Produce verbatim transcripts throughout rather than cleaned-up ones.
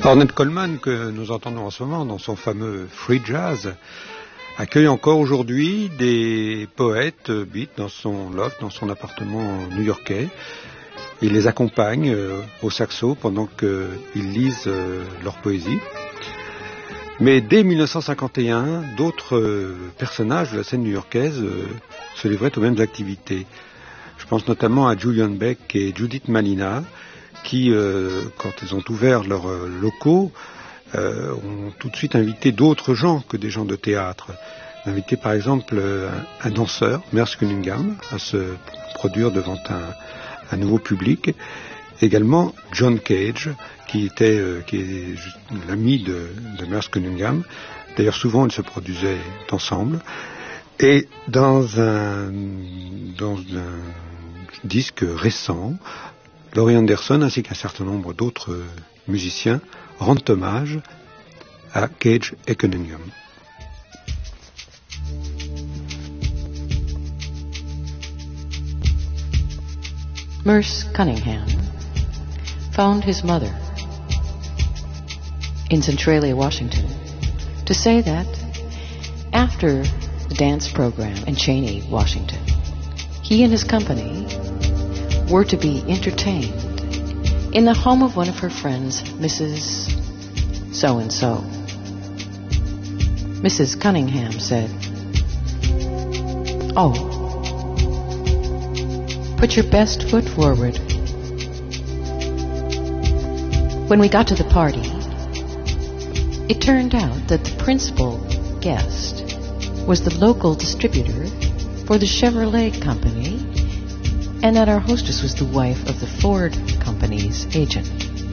Ornette Coleman, que nous entendons en ce moment dans son fameux Free Jazz, accueille encore aujourd'hui des poètes beat dans son loft, dans son appartement new-yorkais. Il les accompagne euh, au saxo pendant qu'ils lisent euh, leur poésie. Mais dès mille neuf cent cinquante et un, d'autres euh, personnages de la scène new-yorkaise euh, se livraient aux mêmes activités. Je pense notamment à Julian Beck et Judith Malina, qui, euh, quand ils ont ouvert leurs euh, locaux, euh, ont tout de suite invité d'autres gens que des gens de théâtre. Invité par exemple euh, un, un danseur, Merce Cunningham, à se produire devant un, un nouveau public. Également John Cage, qui était euh, qui est l'ami de, de Merce Cunningham. D'ailleurs, souvent, ils se produisaient ensemble. Et dans un, dans un disque récent, Laurie Anderson ainsi qu'un certain nombre d'autres musiciens rendent hommage à Cage et Cunningham. Merce Cunningham phoned his mother in Centralia, Washington, to say that after the dance program in Cheney, Washington, he and his company were to be entertained in the home of one of her friends, Missus So-and-so. Missus Cunningham said, "Oh, put your best foot forward." When we got to the party, it turned out that the principal guest was the local distributor for the Chevrolet company, and that our hostess was the wife of the Ford company's agent.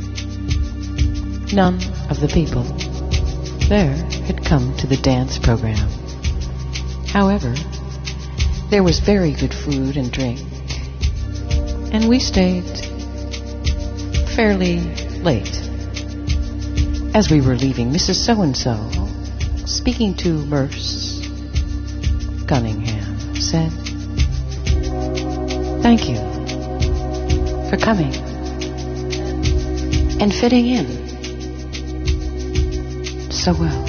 None of the people there had come to the dance program. However, there was very good food and drink, and we stayed fairly late. As we were leaving, Missus So-and-so, speaking to Merce Cunningham, said, "Thank you for coming and fitting in so well."